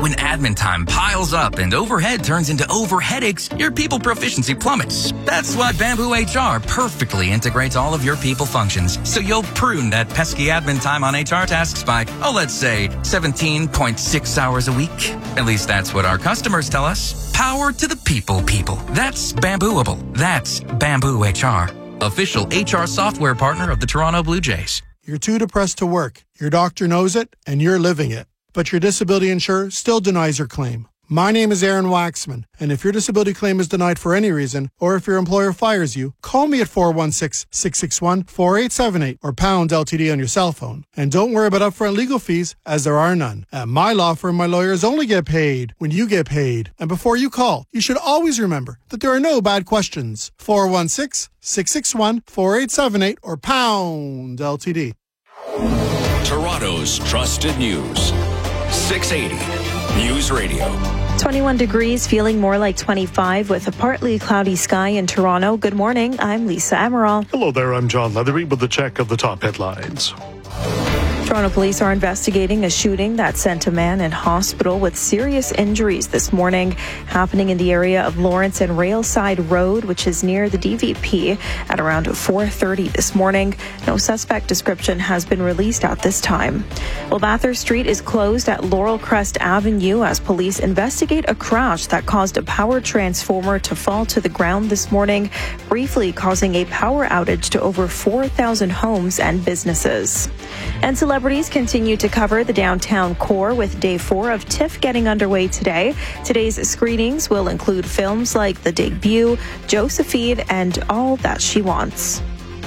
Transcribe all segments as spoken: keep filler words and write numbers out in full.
When admin time piles up and overhead turns into overheadaches, your people proficiency plummets. That's why Bamboo H R perfectly integrates all of your people functions, so you'll prune that pesky admin time on H R tasks by, oh, let's say, seventeen point six hours a week. At least that's what our customers tell us. Power to the people, people. That's Bambooable. That's Bamboo H R. Official H R software partner of the Toronto Blue Jays. You're too depressed to work. Your doctor knows it, and you're living it. But your disability insurer still denies your claim. My name is Aaron Waxman, and if your disability claim is denied for any reason, or if your employer fires you, call me at four one six, six six one, four eight seven eight or pound L T D on your cell phone. And don't worry about upfront legal fees, as there are none. At my law firm, my lawyers only get paid when you get paid. And before you call, you should always remember that there are no bad questions. four one six, six six one, four eight seven eight or pound L T D. Toronto's trusted news. six eighty News Radio. twenty-one degrees, feeling more like twenty-five with a partly cloudy sky in Toronto. Good morning. I'm Lisa Amaral. Hello there. I'm John Leatherby with the check of the top headlines. Toronto police are investigating a shooting that sent a man in hospital with serious injuries this morning, happening in the area of Lawrence and Railside Road, which is near the D V P, at around four thirty this morning. No suspect description has been released at this time. Well, Bathurst Street is closed at Laurel Crest Avenue as police investigate a crash that caused a power transformer to fall to the ground this morning, briefly causing a power outage to over four thousand homes and businesses. And celebrities continue to cover the downtown core with day four of TIFF getting underway today. Today's screenings will include films like The Debut, Josephine, and All That She Wants.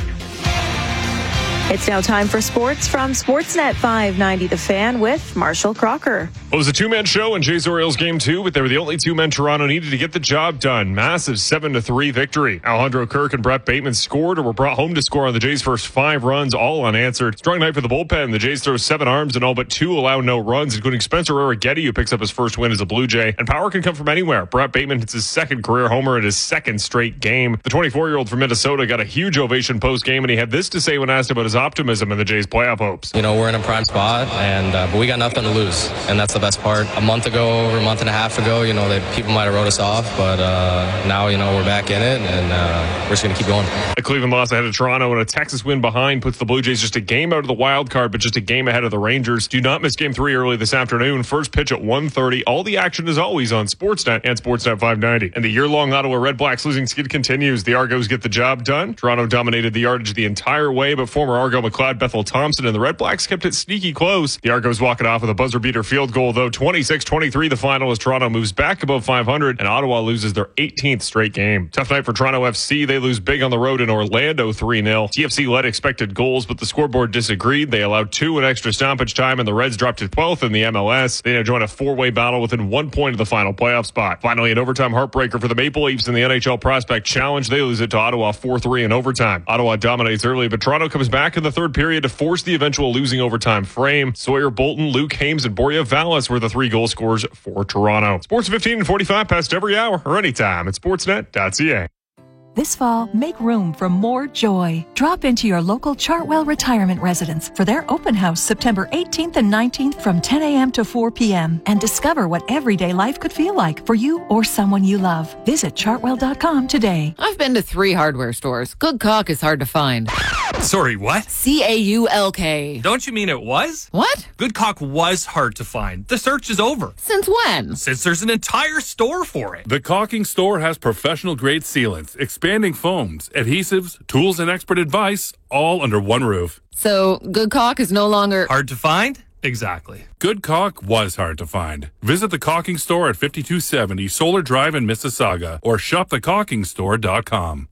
It's now time for sports from Sportsnet five ninety The Fan with Marshall Crocker. Well, it was a two-man show in Jays Orioles game two, but they were the only two men Toronto needed to get the job done. Massive seven to three victory. Alejandro Kirk and Brett Bateman scored or were brought home to score on the Jays' first five runs, all unanswered. Strong night for the bullpen. The Jays throw seven arms and all but two allow no runs, including Spencer Arrighetti, who picks up his first win as a Blue Jay. And power can come from anywhere. Brett Bateman hits his second career homer in his second straight game. The twenty-four-year-old from Minnesota got a huge ovation post-game, and he had this to say when asked about his optimism in the Jays' playoff hopes. You know, we're in a prime spot, and uh, but we got nothing to lose, and that's the best part. A month ago, over a month and a half ago, you know, that people might have wrote us off, but uh, now, you know, we're back in it, and uh, we're just going to keep going. A Cleveland loss ahead of Toronto and a Texas win behind puts the Blue Jays just a game out of the wild card, but just a game ahead of the Rangers. Do not miss game three early this afternoon. First pitch at one thirty. All the action is always on Sportsnet and Sportsnet five ninety. And the year-long Ottawa Red Blacks losing skid continues. The Argos get the job done. Toronto dominated the yardage the entire way, but former Argo McLeod, Bethel Thompson, and the Red Blacks kept it sneaky close. The Argos walk it off with a buzzer-beater field goal, though. twenty-six twenty-three the final as Toronto moves back above five hundred, and Ottawa loses their eighteenth straight game. Tough night for Toronto F C. They lose big on the road in Orlando three nil. T F C led expected goals, but the scoreboard disagreed. They allowed two in extra stoppage time, and the Reds dropped to twelfth in the M L S. They now join a four-way battle within one point of the final playoff spot. Finally, an overtime heartbreaker for the Maple Leafs in the N H L Prospect Challenge. They lose it to Ottawa four three in overtime. Ottawa dominates early, but Toronto comes back in the third period to force the eventual losing overtime frame. Sawyer Bolton, Luke Hames, and Borja Vallis were the three goal scorers for Toronto. Sports fifteen and forty-five past every hour or anytime at sportsnet dot c a. This fall, make room for more joy. Drop into your local Chartwell Retirement Residence for their open house September eighteenth and nineteenth from ten a.m. to four p.m. and discover what everyday life could feel like for you or someone you love. Visit chartwell dot com today. I've been to three hardware stores. Good Caulk is hard to find. Sorry, what? C A U L K. Don't you mean it was? What? Good Caulk was hard to find. The search is over. Since when? Since there's an entire store for it. The Caulking Store has professional-grade sealants, expanding foams, adhesives, tools, and expert advice, all under one roof. So, Good Caulk is no longer... hard to find? Exactly. Good Caulk was hard to find. Visit the Caulking Store at fifty-two seventy Solar Drive in Mississauga or shop the caulking store dot com.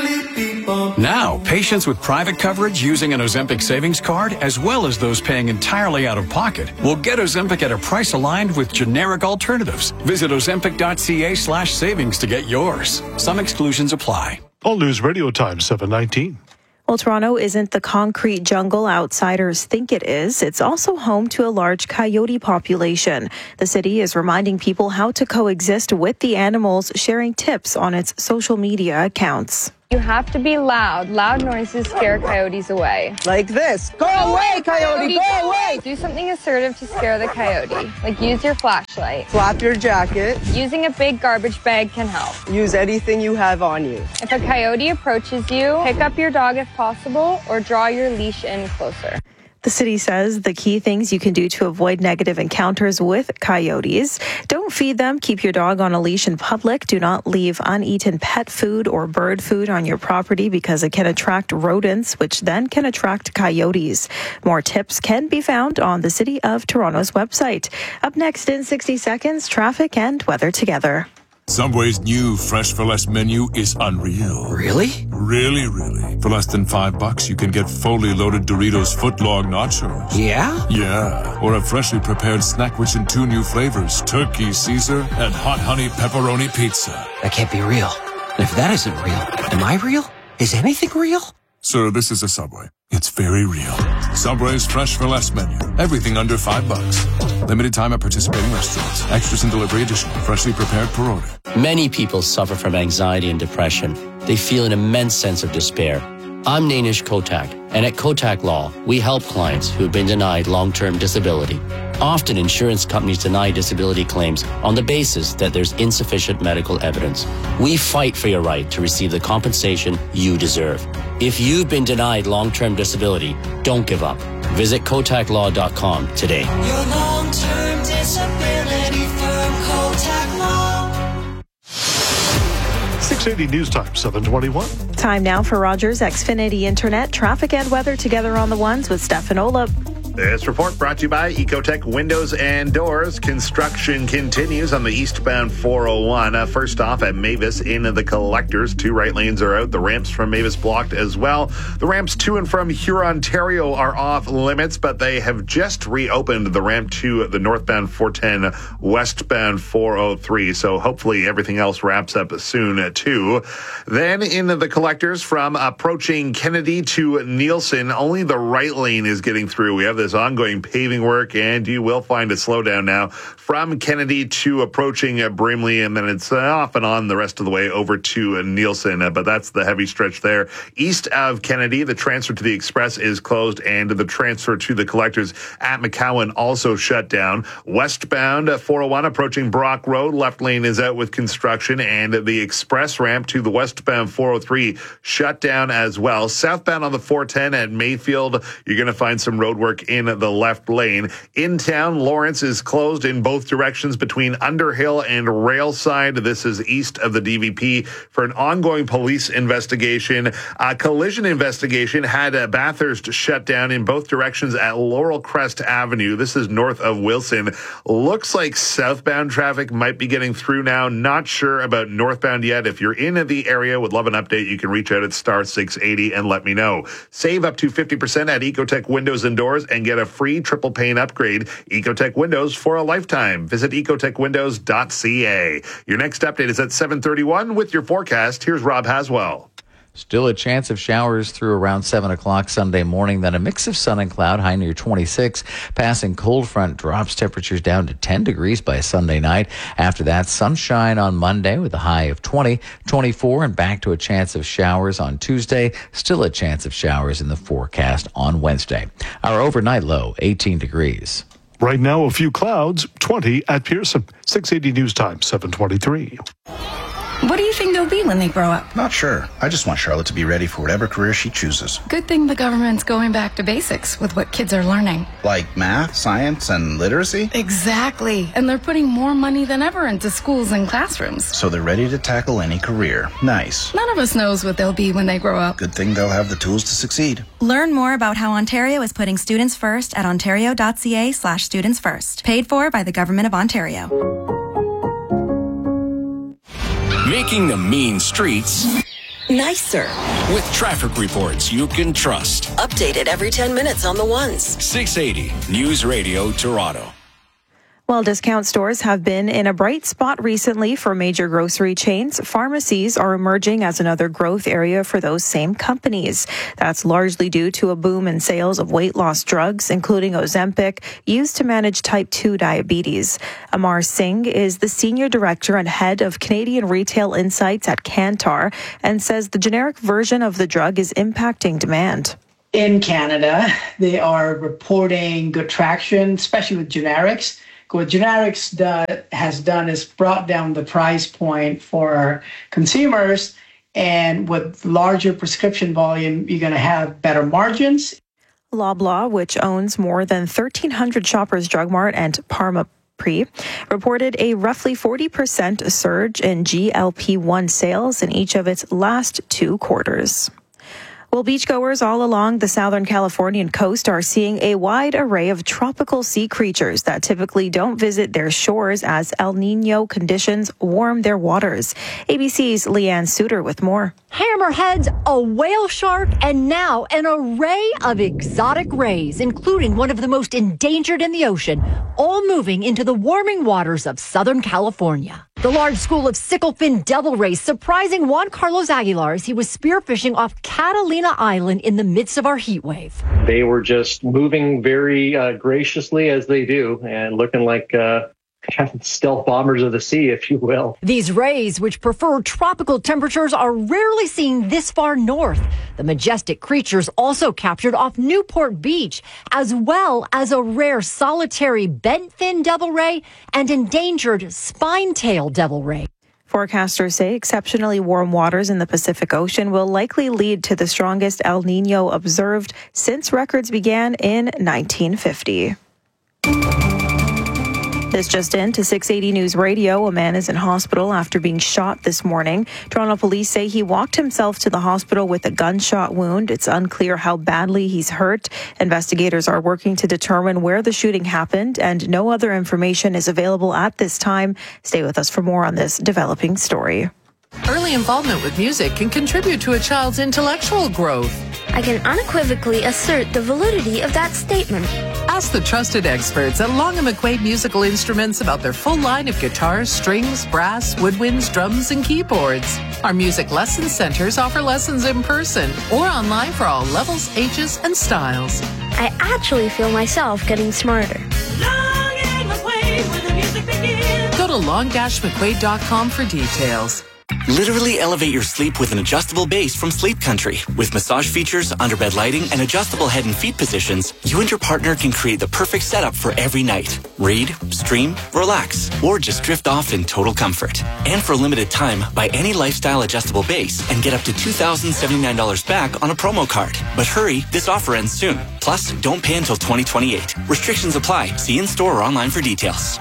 Now, patients with private coverage using an Ozempic savings card, as well as those paying entirely out of pocket, will get Ozempic at a price aligned with generic alternatives. Visit ozempic dot c a slash savings to get yours. Some exclusions apply. All News Radio Time, seven nineteen. Well, Toronto isn't the concrete jungle outsiders think it is. It's also home to a large coyote population. The city is reminding people how to coexist with the animals, sharing tips on its social media accounts. You have to be loud. Loud noises scare coyotes away. Like this. Go away, coyote, go away! Do something assertive to scare the coyote. Like use your flashlight. Flap your jacket. Using a big garbage bag can help. Use anything you have on you. If a coyote approaches you, pick up your dog if possible or draw your leash in closer. The city says the key things you can do to avoid negative encounters with coyotes: don't feed them, keep your dog on a leash in public, do not leave uneaten pet food or bird food on your property because it can attract rodents, which then can attract coyotes. More tips can be found on the City of Toronto's website. Up next in sixty seconds, traffic and weather together. Subway's new Fresh for Less menu is unreal. Really? Really, really. For less than five bucks, you can get fully loaded Doritos footlong nachos. Yeah? Yeah. Or a freshly prepared snack rich in two new flavors, Turkey Caesar and Hot Honey Pepperoni Pizza. That can't be real. And if that isn't real, am I real? Is anything real? Sir, this is a Subway. It's very real. Subway's Fresh for Less menu. Everything under five bucks. Limited time at participating restaurants. Extras and delivery additional. Freshly prepared per order. Many people suffer from anxiety and depression. They feel an immense sense of despair. I'm Nainish Kotak, and at Kotak Law, we help clients who have been denied long-term disability. Often, insurance companies deny disability claims on the basis that there's insufficient medical evidence. We fight for your right to receive the compensation you deserve. If you've been denied long-term disability, don't give up. Visit kotak law dot com today. Your long-term disability firm, Kotak Law. six eighty News Time, seven twenty-one. Time now for Rogers Xfinity Internet. Traffic and weather together on the ones with Stefan Olop. This report brought to you by Ecotech Windows and Doors. Construction continues on the eastbound four oh one. Uh, first off at Mavis in the collectors. Two right lanes are out. The ramps from Mavis blocked as well. The ramps to and from Huron, Ontario are off limits, but they have just reopened the ramp to the northbound four ten, westbound four oh three. So hopefully everything else wraps up soon too. Then in the collectors from approaching Kennedy to Nielsen, only the right lane is getting through. We have this ongoing paving work, and you will find a slowdown now from Kennedy to approaching uh, Brimley, and then it's uh, off and on the rest of the way over to uh, Nielsen, uh, but that's the heavy stretch there. East of Kennedy, the transfer to the Express is closed, and the transfer to the collectors at McCowan also shut down. Westbound uh, four oh one approaching Brock Road, left lane is out with construction, and the Express ramp to the westbound four oh three shut down as well. Southbound on the four ten at Mayfield, you're going to find some road work in the left lane. In town, Lawrence is closed in both directions between Underhill and Railside. This is east of the D V P for an ongoing police investigation. A collision investigation had uh, Bathurst shut down in both directions at Laurel Crest Avenue. This is north of Wilson. Looks like southbound traffic might be getting through now. Not sure about northbound yet. If you're in the area, would love an update. You can reach out at star six eighty and let me know. Save up to fifty percent at Ecotech Windows and Doors and get a free triple pane upgrade. Ecotech Windows for a lifetime. Visit ecotech windows dot c a. Your next update is at seven thirty-one with your forecast. Here's Rob Haswell. Still a chance of showers through around seven o'clock Sunday morning, then a mix of sun and cloud, high near twenty-six. Passing cold front drops temperatures down to ten degrees by Sunday night. After that, sunshine on Monday with a high of twenty, twenty-four, and back to a chance of showers on Tuesday. Still a chance of showers in the forecast on Wednesday. Our overnight low, eighteen degrees. Right now, a few clouds, twenty at Pearson. six eighty News Time, seven twenty-three. What do you think they'll be when they grow up? Not sure. I just want Charlotte to be ready for whatever career she chooses. Good thing the government's going back to basics with what kids are learning. Like math, science, and literacy? Exactly. And they're putting more money than ever into schools and classrooms. So they're ready to tackle any career. Nice. None of us knows what they'll be when they grow up. Good thing they'll have the tools to succeed. Learn more about how Ontario is putting students first at ontario dot c a slash students first. Paid for by the Government of Ontario. Making the mean streets nicer with traffic reports you can trust. Updated every ten minutes on the ones. six eighty News Radio Toronto. While discount stores have been in a bright spot recently for major grocery chains, pharmacies are emerging as another growth area for those same companies. That's largely due to a boom in sales of weight loss drugs, including Ozempic, used to manage type two diabetes. Amar Singh is the senior director and head of Canadian Retail Insights at Kantar and says the generic version of the drug is impacting demand. In Canada, they are reporting good traction, especially with generics. What generics do, has done is brought down the price point for consumers, and with larger prescription volume, you're going to have better margins. Loblaw, which owns more than thirteen hundred Shoppers Drug Mart and Parma Pre, reported a roughly forty percent surge in G L P one sales in each of its last two quarters. Well, beachgoers all along the Southern Californian coast are seeing a wide array of tropical sea creatures that typically don't visit their shores as El Nino conditions warm their waters. A B C's Leanne Suter with more. Hammerheads, a whale shark, and now an array of exotic rays, including one of the most endangered in the ocean, all moving into the warming waters of Southern California. The large school of sicklefin devil rays surprising Juan Carlos Aguilar as he was spearfishing off Catalina Island in the midst of our heat wave. They were just moving very uh, graciously as they do and looking like uh, stealth bombers of the sea, if you will. These rays, which prefer tropical temperatures, are rarely seen this far north. The majestic creatures also captured off Newport Beach, as well as a rare solitary bent fin devil ray and endangered spine-tail devil ray. Forecasters say exceptionally warm waters in the Pacific Ocean will likely lead to the strongest El Nino observed since records began in nineteen fifty. This just in to six eighty News Radio. A man is in hospital after being shot this morning. Toronto police say he walked himself to the hospital with a gunshot wound. It's unclear how badly he's hurt. Investigators are working to determine where the shooting happened, and no other information is available at this time. Stay with us for more on this developing story. Early involvement with music can contribute to a child's intellectual growth. I can unequivocally assert the validity of that statement. Ask the trusted experts at Long and McQuaid Musical Instruments about their full line of guitars, strings, brass, woodwinds, drums, and keyboards. Our music lesson centers offer lessons in person or online for all levels, ages, and styles. I actually feel myself getting smarter. Long and McQuaid, when the music begins. Go to long dash mcquaid dot com for details. Literally elevate your sleep with an adjustable base from Sleep Country. With massage features, underbed lighting, and adjustable head and feet positions, you and your partner can create the perfect setup for every night. Read, stream, relax, or just drift off in total comfort. And for a limited time, buy any lifestyle adjustable base and get up to two thousand seventy-nine dollars back on a promo card. But hurry, this offer ends soon. Plus, don't pay until twenty twenty-eight. Restrictions apply. See in-store or online for details.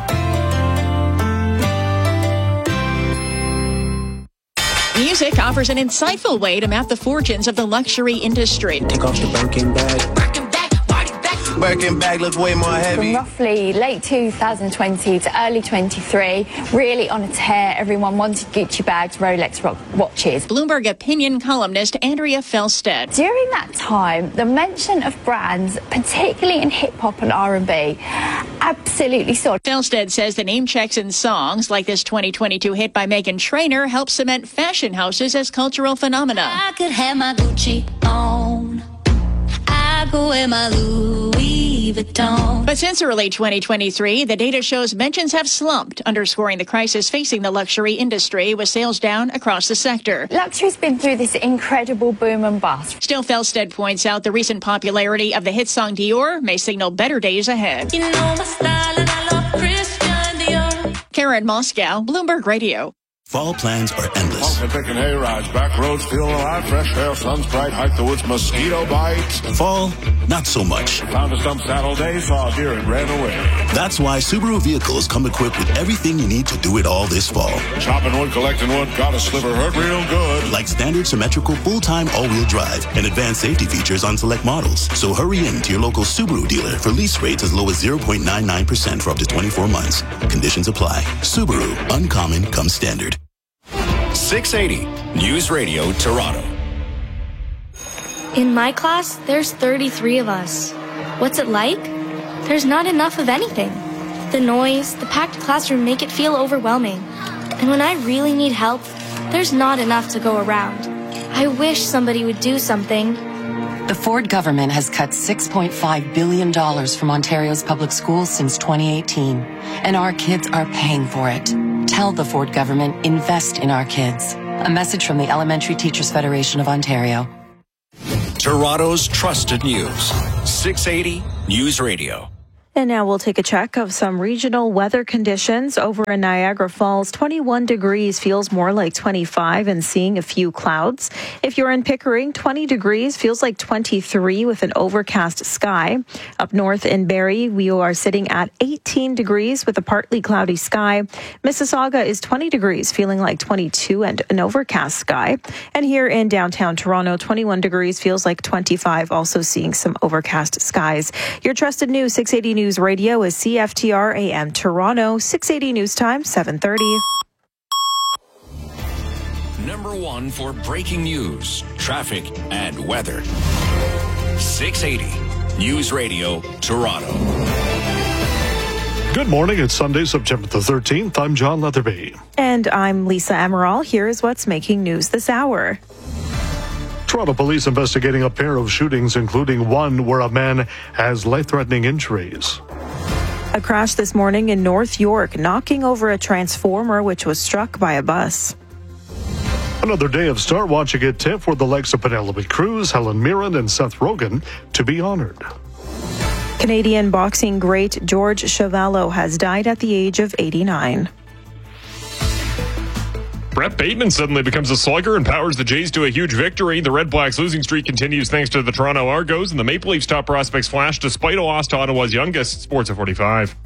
Music offers an insightful way to map the fortunes of the luxury industry. Take off the Birkin bag. Birkin bag look way more heavy. From roughly late two thousand twenty to early twenty-three, really on a tear. Everyone wanted Gucci bags, Rolex watches. Bloomberg opinion columnist Andrea Felstead. During that time, the mention of brands, particularly in hip-hop and R and B, absolutely soared. Felstead says the name checks in songs like this twenty twenty-two hit by Meghan Trainor help cement fashion houses as cultural phenomena. I could have my Gucci on. I go in my Louis Vuitton. But since early twenty twenty-three, the data shows mentions have slumped, underscoring the crisis facing the luxury industry, with sales down across the sector. Luxury's been through this incredible boom and bust. Still, Felstead points out the recent popularity of the hit song Dior may signal better days ahead. You know my style and I love Christian Dior. Karen Moscow, Bloomberg Radio. Fall plans are endless. Walking, taking hay rides, back roads, feeling alive, fresh air, sun's bright, hike the woods, mosquito bites. Fall, not so much. Found a stump Saturday, saw a deer and ran away. That's why Subaru vehicles come equipped with everything you need to do it all this fall. Chopping wood, collecting wood, got a sliver, hurt real good. Like standard symmetrical full-time all-wheel drive and advanced safety features on select models. So hurry in to your local Subaru dealer for lease rates as low as zero point nine nine percent for up to twenty-four months. Conditions apply. Subaru, uncommon comes standard. six eighty News Radio Toronto. In my class, there's thirty-three of us. What's it like? There's not enough of anything. The noise, the packed classroom make it feel overwhelming. And when I really need help, there's not enough to go around. I wish somebody would do something. The Ford government has cut six point five billion dollars from Ontario's public schools since twenty eighteen, and our kids are paying for it. Tell the Ford government, invest in our kids. A message from the Elementary Teachers Federation of Ontario. Toronto's trusted news. six eighty News Radio. And now we'll take a check of some regional weather conditions. Over in Niagara Falls, twenty-one degrees feels more like twenty-five and seeing a few clouds. If you're in Pickering, twenty degrees feels like twenty-three with an overcast sky. Up north in Barrie, we are sitting at eighteen degrees with a partly cloudy sky. Mississauga is twenty degrees, feeling like twenty-two and an overcast sky. And here in downtown Toronto, twenty-one degrees feels like twenty-five, also seeing some overcast skies. Your trusted news, six eighty News Radio is C F T R A M Toronto, six eighty News Time, seven thirty. Number one for breaking news, traffic, and weather. six eighty News Radio, Toronto. Good morning. It's Sunday, September the thirteenth. I'm John Leatherby. And I'm Lisa Amaral. Here is what's making news this hour. Toronto police investigating a pair of shootings, including one where a man has life-threatening injuries. A crash this morning in North York, knocking over a transformer which was struck by a bus. Another day of star watching at T I F with the likes of Penelope Cruz, Helen Mirren, and Seth Rogen to be honored. Canadian boxing great George Chuvalo has died at the age of eighty-nine. Brett Bateman suddenly becomes a slugger and powers the Jays to a huge victory. The Red Blacks' losing streak continues thanks to the Toronto Argos, and the Maple Leafs' top prospects flash despite a loss to Ottawa's youngest. Sports at forty-five.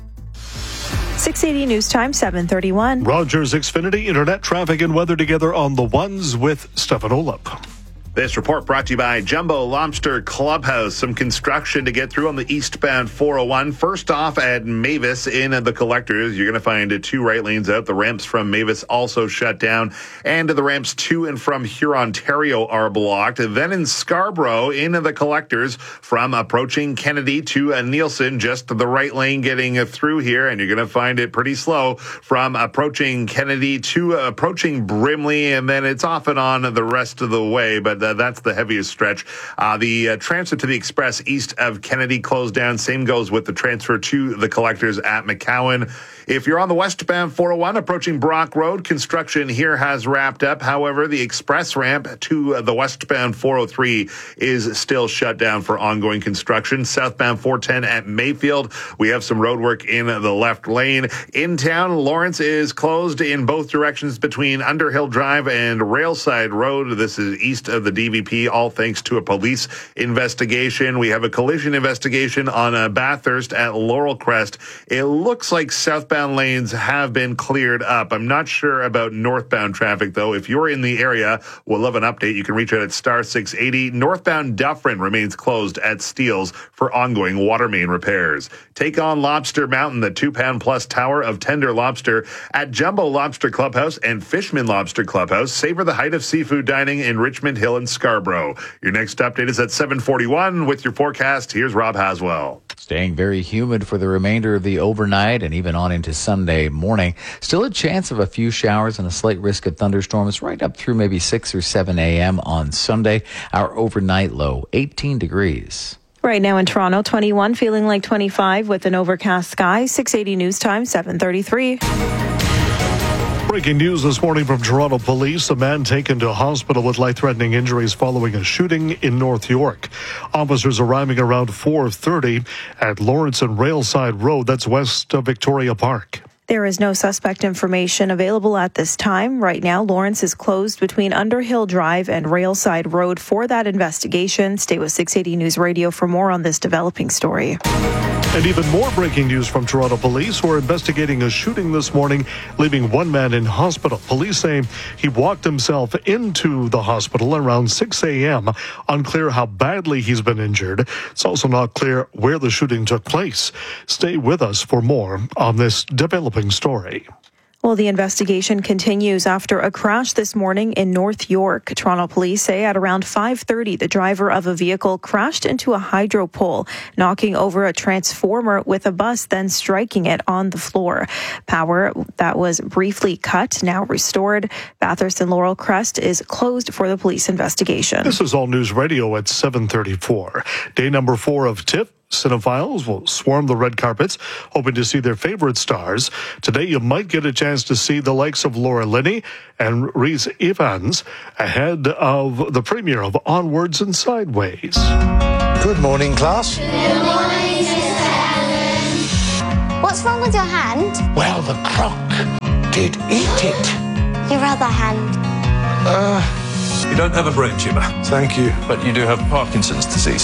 six eighty News Time, seven thirty-one. Rogers Xfinity Internet traffic and weather together on the ones with Stefan Olip. This report brought to you by Jumbo Lobster Clubhouse. Some construction to get through on the eastbound four oh one. First off at Mavis in the Collectors, you're going to find two right lanes out. The ramps from Mavis also shut down, and the ramps to and from Hurontario are blocked. Then in Scarborough in the Collectors, from approaching Kennedy to Nielsen, just the right lane getting through here, and you're going to find it pretty slow from approaching Kennedy to approaching Brimley, and then it's off and on the rest of the way, but Uh, that's the heaviest stretch. Uh, the uh, transfer to the Express east of Kennedy closed down. Same goes with the transfer to the Collectors at McCowan. If you're on the westbound four oh one approaching Brock Road, construction here has wrapped up. However, the express ramp to the westbound four oh three is still shut down for ongoing construction. Southbound four ten at Mayfield, we have some road work in the left lane. In town, Lawrence is closed in both directions between Underhill Drive and Railside Road. This is east of the D V P, all thanks to a police investigation. We have a collision investigation on uh, Bathurst at Laurel Crest. It looks like southbound lanes have been cleared up. I'm not sure about northbound traffic, though. If you're in the area, we'll love an update. You can reach out at star six eighty. Northbound Dufferin remains closed at Steeles for ongoing water main repairs. Take on Lobster Mountain, the two-pound plus tower of tender lobster at Jumbo Lobster Clubhouse and Fishman Lobster Clubhouse. Savor the height of seafood dining in Richmond Hill and Scarborough. Your next update is at seven forty-one. With your forecast, here's Rob Haswell. Staying very humid for the remainder of the overnight and even on into Sunday morning. Still a chance of a few showers and a slight risk of thunderstorms right up through maybe six or seven a.m. on Sunday. Our overnight low, eighteen degrees. Right now in Toronto, twenty-one, feeling like twenty-five with an overcast sky. six eighty News Time, seven thirty-three. Breaking news this morning from Toronto Police. A man taken to hospital with life-threatening injuries following a shooting in North York. Officers arriving around four thirty at Lawrence and Railside Road. That's west of Victoria Park. There is no suspect information available at this time. Right now, Lawrence is closed between Underhill Drive and Railside Road for that investigation. Stay with six eighty News Radio for more on this developing story. And even more breaking news from Toronto Police, who are investigating a shooting this morning, leaving one man in hospital. Police say he walked himself into the hospital around six a.m. Unclear how badly he's been injured. It's also not clear where the shooting took place. Stay with us for more on this developing story. Well, the investigation continues after a crash this morning in North York. Toronto police say at around five thirty, the driver of a vehicle crashed into a hydro pole, knocking over a transformer with a bus, then striking it on the floor. Power that was briefly cut, now restored. Bathurst and Laurel Crest is closed for the police investigation. This is All News Radio at seven thirty-four. Day number four of TIFF. Cinephiles will swarm the red carpets, hoping to see their favorite stars. Today, you might get a chance to see the likes of Laura Linney and Rhys Ifans ahead of the premiere of Onwards and Sideways. Good morning, class. Good morning, Mister Allen. What's wrong with your hand? Well, the croc did eat it. Your other hand. Uh, you don't have a brain tumour. Thank you. But you do have Parkinson's disease.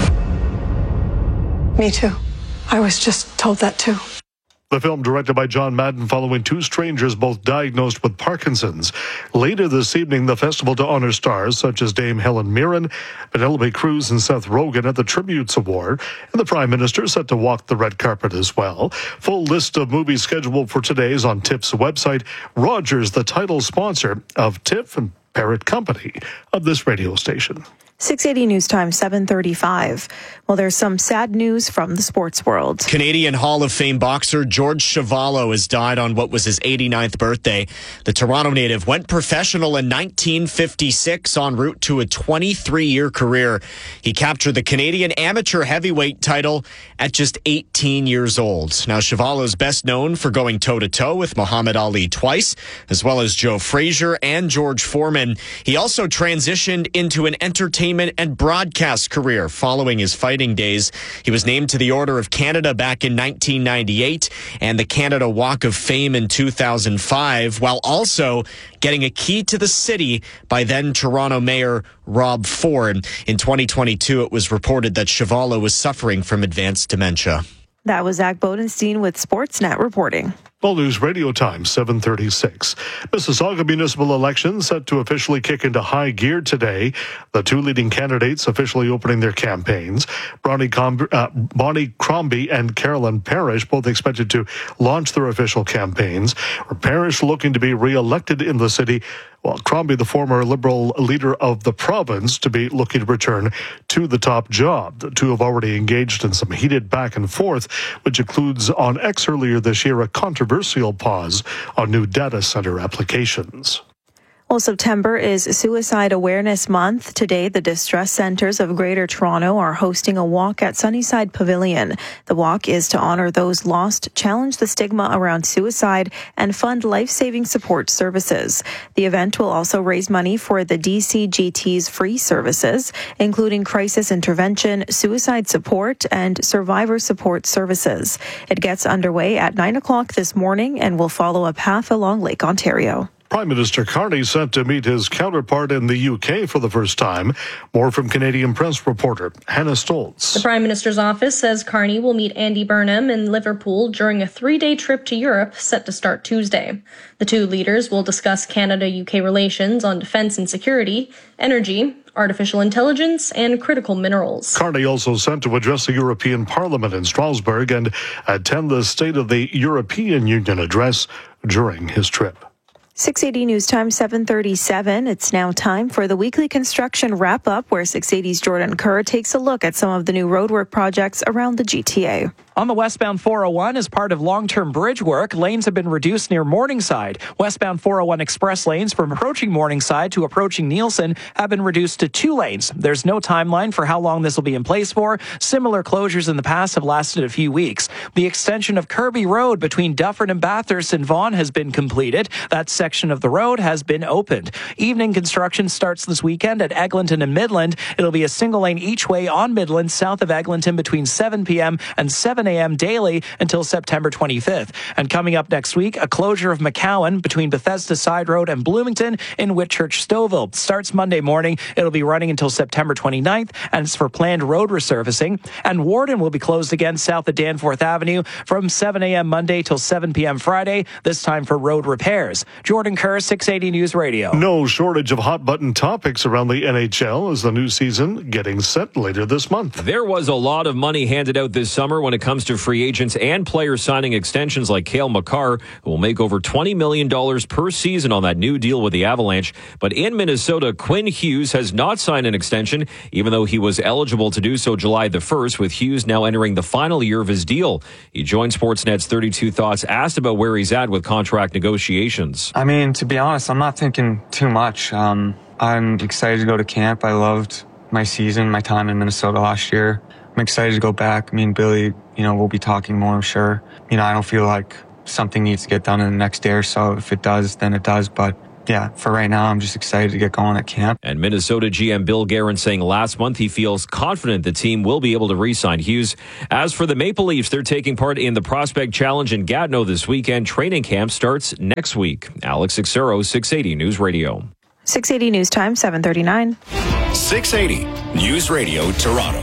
Me too. I was just told that too. The film, directed by John Madden, following two strangers both diagnosed with Parkinson's. Later this evening, the festival to honor stars such as Dame Helen Mirren, Penelope Cruz, and Seth Rogen at the Tributes Award, and the Prime Minister set to walk the red carpet as well. Full list of movies scheduled for today is on TIFF's website. Rogers, the title sponsor of TIFF and parent company of this radio station. six eighty News Time, seven thirty-five. Well, there's some sad news from the sports world. Canadian Hall of Fame boxer George Chuvalo has died on what was his eighty-ninth birthday. The Toronto native went professional in nineteen fifty-six en route to a twenty-three-year career. He captured the Canadian amateur heavyweight title at just eighteen years old. Now, Chuvalo is best known for going toe-to-toe with Muhammad Ali twice, as well as Joe Frazier and George Foreman. He also transitioned into an entertainment and broadcast career following his fighting days. He was named to the Order of Canada back in nineteen ninety-eight and the Canada Walk of Fame in two thousand five, while also getting a key to the city by then Toronto Mayor Rob Ford. In twenty twenty-two, it was reported that Chuvalo was suffering from advanced dementia. That was Zach Bodenstein with Sportsnet reporting. All News Radio Time, seven thirty-six. Mississauga municipal election set to officially kick into high gear today. The two leading candidates officially opening their campaigns. Bonnie, Com- uh, Bonnie Crombie and Carolyn Parrish both expected to launch their official campaigns. Parrish looking to be re-elected in the city, while Crombie, the former Liberal leader of the province, to be looking to return to the top job. The two have already engaged in some heated back and forth, which includes on X earlier this year a controversial pause on new data center applications. Well, September is Suicide Awareness Month. Today, the Distress Centres of Greater Toronto are hosting a walk at Sunnyside Pavilion. The walk is to honour those lost, challenge the stigma around suicide, and fund life-saving support services. The event will also raise money for the D C G T's free services, including crisis intervention, suicide support, and survivor support services. It gets underway at nine o'clock this morning and will follow a path along Lake Ontario. Prime Minister Carney set to meet his counterpart in the U K for the first time. More from Canadian Press reporter Hannah Stoltz. The Prime Minister's office says Carney will meet Andy Burnham in Liverpool during a three-day trip to Europe set to start Tuesday. The two leaders will discuss Canada-U K relations on defence and security, energy, artificial intelligence, and critical minerals. Carney also sent to address the European Parliament in Strasbourg and attend the State of the European Union address during his trip. six eighty News Time, seven thirty-seven. It's now time for the weekly construction wrap-up, where six eighty's Jordan Kerr takes a look at some of the new roadwork projects around the G T A. On the westbound four oh one, as part of long-term bridge work, lanes have been reduced near Morningside. Westbound four oh one express lanes from approaching Morningside to approaching Nielsen have been reduced to two lanes. There's no timeline for how long this will be in place for. Similar closures in the past have lasted a few weeks. The extension of Kirby Road between Dufferin and Bathurst and Vaughan has been completed. That section of the road has been opened. Evening construction starts this weekend at Eglinton and Midland. It'll be a single lane each way on Midland south of Eglinton between seven p.m. and seven a.m. daily until September twenty-fifth. And coming up next week, a closure of McCowan between Bethesda Side Road and Bloomington in Whitchurch Stouffville. Starts Monday morning. It'll be running until September twenty-ninth, and it's for planned road resurfacing. And Warden will be closed again south of Danforth Avenue from seven a.m. Monday till seven p.m. Friday, this time for road repairs. Jordan Kerr, six eighty News Radio. No shortage of hot-button topics around the N H L as the new season getting set later this month. There was a lot of money handed out this summer when it comes comes to free agents and players signing extensions like Cale Makar, who will make over twenty million dollars per season on that new deal with the Avalanche. But in Minnesota, Quinn Hughes has not signed an extension, even though he was eligible to do so July the first, with Hughes now entering the final year of his deal. He joined Sportsnet's thirty-two Thoughts, asked about where he's at with contract negotiations. I mean, to be honest, I'm not thinking too much. Um, I'm excited to go to camp. I loved my season, my time in Minnesota last year. I'm excited to go back. Me and Billy, you know, we'll be talking more, I'm sure. You know, I don't feel like something needs to get done in the next day or so. If it does, then it does. But yeah, for right now, I'm just excited to get going at camp. And Minnesota G M Bill Guerin saying last month he feels confident the team will be able to re-sign Hughes. As for the Maple Leafs, they're taking part in the Prospect Challenge in Gatineau this weekend. Training camp starts next week. Alex Xero, six eighty News Radio. six eighty News Time, seven thirty-nine. six eighty News Radio, Toronto.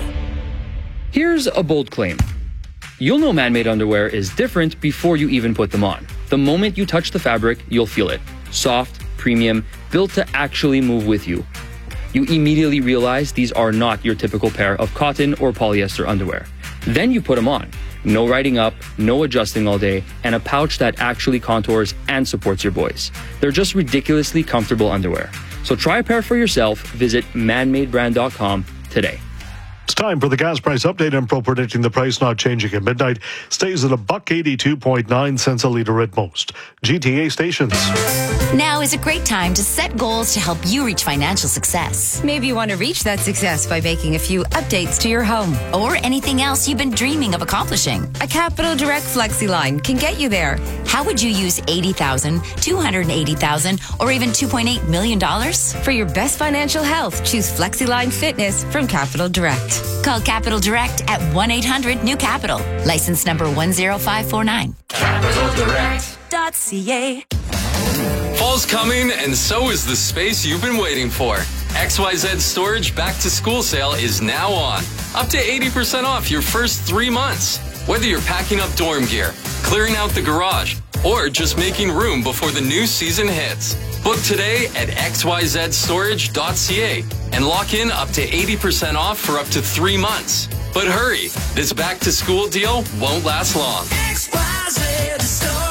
Here's a bold claim. You'll know man-made underwear is different before you even put them on. The moment you touch the fabric, you'll feel it. Soft, premium, built to actually move with you. You immediately realize these are not your typical pair of cotton or polyester underwear. Then you put them on. No riding up, no adjusting all day, and a pouch that actually contours and supports your boys. They're just ridiculously comfortable underwear. So try a pair for yourself. Visit man made brand dot com today. It's time for the gas price update. I'm pro predicting the price not changing at midnight. Stays at a buck eighty-two point nine cents a litre at most. G T A stations. Now is a great time to set goals to help you reach financial success. Maybe you want to reach that success by making a few updates to your home. Or anything else you've been dreaming of accomplishing. A Capital Direct Flexi line can get you there. How would you use eighty thousand dollars, two hundred eighty thousand dollars, or even two point eight million dollars? For your best financial health, choose FlexiLine Fitness from Capital Direct. Call Capital Direct at one eight hundred new capital. License number one zero five four nine. capital direct dot c a. Fall's coming, and so is the space you've been waiting for. X Y Z Storage Back to School Sale is now on. Up to eighty percent off your first three months. Whether you're packing up dorm gear, clearing out the garage, or just making room before the new season hits. Book today at x y z storage dot c a and lock in up to eighty percent off for up to three months. But hurry, this back to school deal won't last long. X Y Z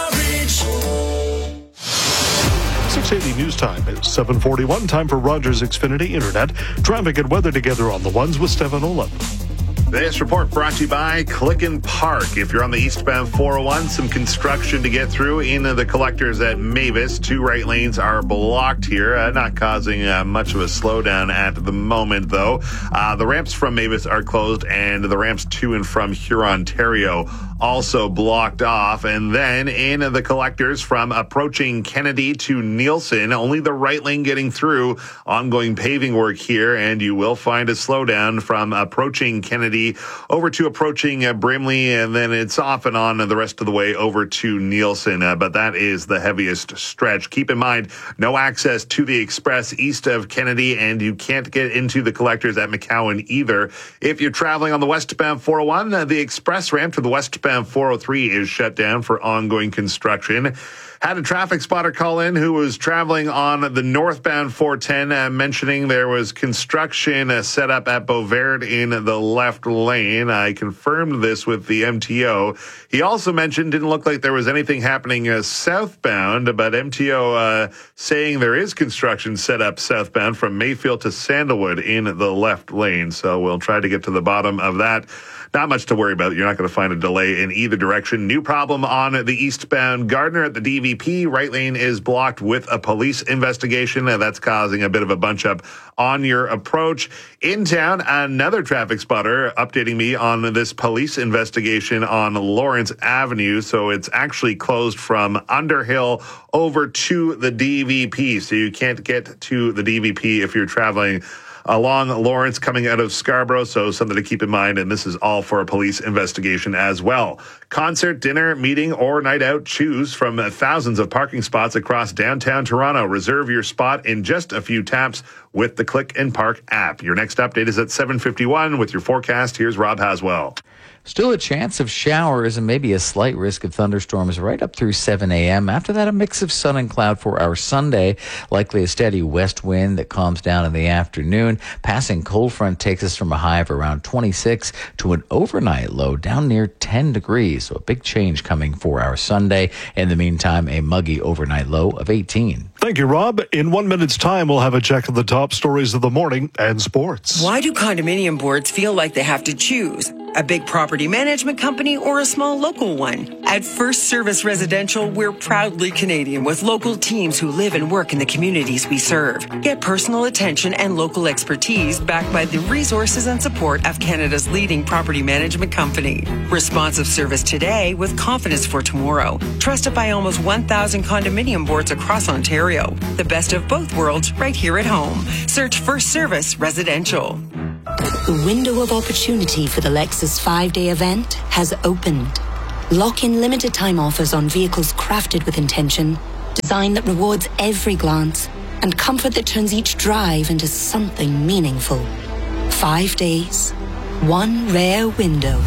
Storage. six eighty News Time is seven forty-one. Time for Rogers Xfinity Internet. Traffic and weather together on the ones with Stefan Olaf. This report brought to you by Click and Park. If you're on the eastbound four oh one, some construction to get through in the collectors at Mavis. Two right lanes are blocked here, uh, not causing uh, much of a slowdown at the moment, though. Uh, the ramps from Mavis are closed, and the ramps to and from Hurontario also blocked off. And then in the collectors from approaching Kennedy to Nielsen, only the right lane getting through. Ongoing paving work here, and you will find a slowdown from approaching Kennedy over to approaching uh, Brimley, and then it's off and on the rest of the way over to Nielsen. Uh, but that is the heaviest stretch. Keep in mind, no access to the express east of Kennedy, and you can't get into the collectors at McCowan either. If you're traveling on the westbound four oh one, uh, the express ramp to the westbound four oh three is shut down for ongoing construction. Had a traffic spotter call in who was traveling on the northbound four ten, uh, mentioning there was construction uh, set up at Beauvert in the left lane. I confirmed this with the M T O. He also mentioned didn't look like there was anything happening uh, southbound, but M T O uh, saying there is construction set up southbound from Mayfield to Sandalwood in the left lane. So we'll try to get to the bottom of that. Not much to worry about. You're not going to find a delay in either direction. New problem on the eastbound Gardner at the D V P. Right lane is blocked with a police investigation. That's causing a bit of a bunch up on your approach. In town, another traffic spotter updating me on this police investigation on Lawrence Avenue. So it's actually closed from Underhill over to the D V P. So you can't get to the D V P if you're traveling along Lawrence coming out of Scarborough, so something to keep in mind, and this is all for a police investigation as well. Concert, dinner, meeting, or night out, choose from thousands of parking spots across downtown Toronto. Reserve your spot in just a few taps with the Click and Park app. Your next update is at seven fifty-one with your forecast. Here's Rob Haswell. Still a chance of showers and maybe a slight risk of thunderstorms right up through seven a.m. After that, a mix of sun and cloud for our Sunday. Likely a steady west wind that calms down in the afternoon. Passing cold front takes us from a high of around twenty-six to an overnight low down near ten degrees. So a big change coming for our Sunday. In the meantime, a muggy overnight low of eighteen. Thank you, Rob. In one minute's time, we'll have a check of the top stories of the morning and sports. Why do condominium boards feel like they have to choose? A big property management company or a small local one? At First Service Residential, we're proudly Canadian with local teams who live and work in the communities we serve. Get personal attention and local expertise backed by the resources and support of Canada's leading property management company. Responsive service today with confidence for tomorrow. Trusted by almost one thousand condominium boards across Ontario. The best of both worlds right here at home. Search First Service Residential. The window of opportunity for the Lexus five-day event has opened. Lock in limited time offers on vehicles crafted with intention, design that rewards every glance, and comfort that turns each drive into something meaningful. Five days, one rare window.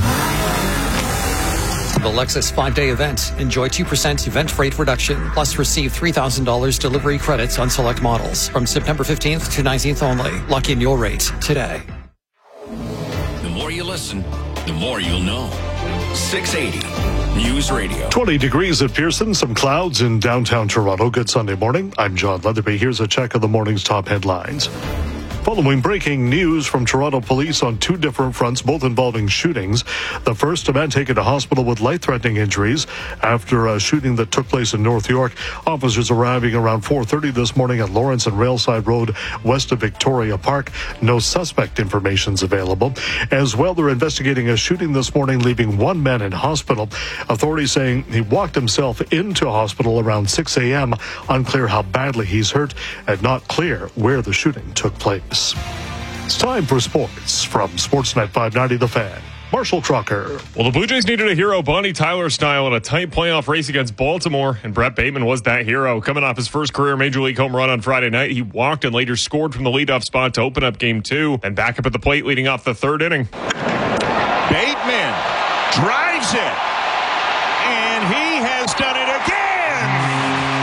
The Lexus five-day event. Enjoy two percent event rate reduction, plus receive three thousand dollars delivery credits on select models from September fifteenth to nineteenth only. Lock in your rate today. The more you listen, the more you'll know. six eighty News Radio. twenty degrees at Pearson, some clouds in downtown Toronto. Good Sunday morning. I'm John Leatherby. Here's a check of the morning's top headlines. Following breaking news from Toronto police on two different fronts, both involving shootings. The first, a man taken to hospital with life-threatening injuries after a shooting that took place in North York. Officers arriving around four thirty this morning at Lawrence and Railside Road, west of Victoria Park. No suspect information's available. As well, they're investigating a shooting this morning, leaving one man in hospital. Authorities saying he walked himself into hospital around six a.m. Unclear how badly he's hurt and not clear where the shooting took place. It's time for sports from Sportsnet five ninety The Fan. Marshall Trucker. Well, the Blue Jays needed a hero, Bonnie Tyler style, in a tight playoff race against Baltimore, and Brett Bateman was that hero. Coming off his first career Major League home run on Friday night, he walked and later scored from the leadoff spot to open up game two, and back up at the plate leading off the third inning. Bateman drives it, and he has done it again.